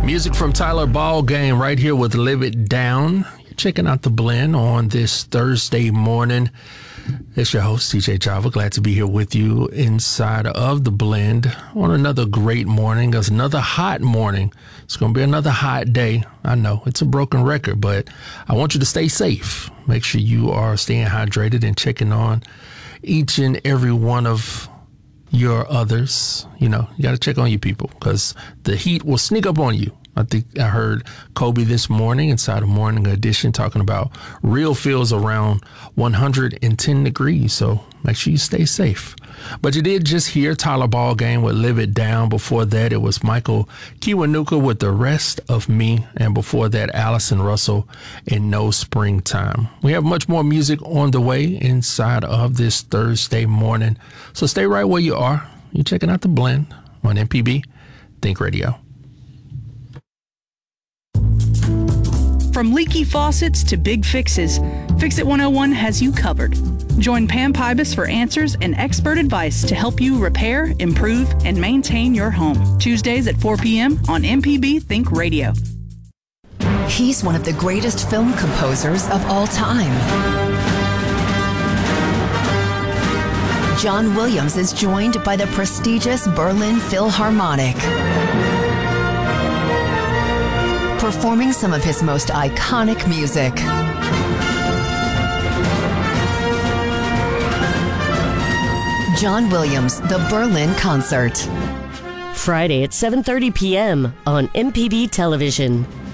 Music from Tyler Ballgame right here with Live It Down. You're checking out The Blend on this Thursday morning. It's your host, TJ Java. Glad to be here with you inside of The Blend on another great morning. It's another hot morning. It's going to be another hot day. I know it's a broken record, but I want you to stay safe. Make sure you are staying hydrated and checking on each and every one of your others. You know, you got to check on your people because the heat will sneak up on you. I think I heard Kobe this morning inside of Morning Edition talking about real feels around 110 degrees. So make sure you stay safe. But you did just hear Tyler Ballgame with Live It Down. Before that, it was Michael Kiwanuka with The Rest of Me. And before that, Allison Russell in No Springtime. We have much more music on the way inside of this Thursday morning. So stay right where you are. You're checking out The Blend on MPB Think Radio. From leaky faucets to big fixes, Fix-It 101 has you covered. Join Pam Pybus for answers and expert advice to help you repair, improve, and maintain your home. Tuesdays at 4 p.m. on MPB Think Radio. He's one of the greatest film composers of all time. John Williams is joined by the prestigious Berlin Philharmonic, performing some of his most iconic music. John Williams, The Berlin Concert. Friday at 7:30 p.m. on MPB Television.